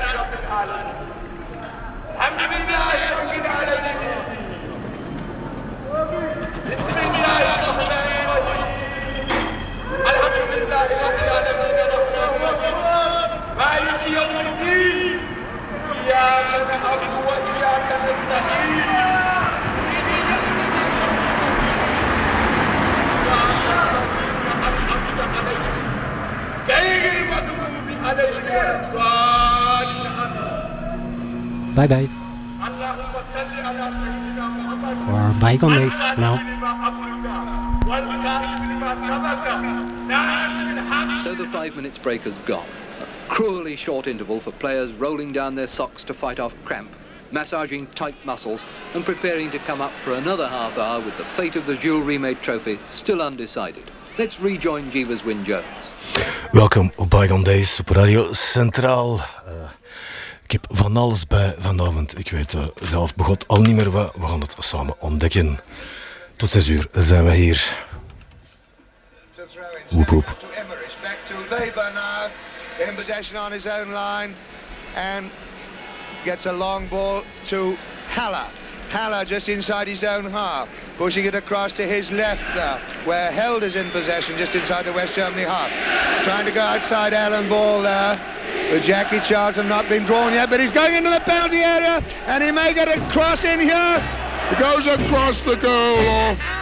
رب العالمين الحمد لله رب العالمين بسم الله الرحمن الرحيم الحمد لله رب العالمين الرحمن الرحيم مالك يوم الدين إياك نعبد وإياك نستعين Bye bye. For bygone days now. So the 5 minutes break has gone. A cruelly short interval for players rolling down their socks to fight off cramp, massaging tight muscles and preparing to come up for another half hour with the fate of the Jules Rimet trophy still undecided. Let's rejoin Jeeves Wyn-Jones. Welkom op Bygone Days op Radio Centraal. Ik heb van alles bij vanavond. Ik weet zelf begot al niet meer wat. We gaan het samen ontdekken. Tot 6 uur zijn we hier. Woep woep. Back to Weber now. In possession on his own line. And gets a long ball to Haller. Haller just inside his own half. Pushing it across to his left there. Where Held is in possession just inside the West Germany half. Trying to go outside Alan Ball there. With Jackie Charlton not been drawn yet, but he's going into the penalty area. And he may get a cross in here. It goes across the goal.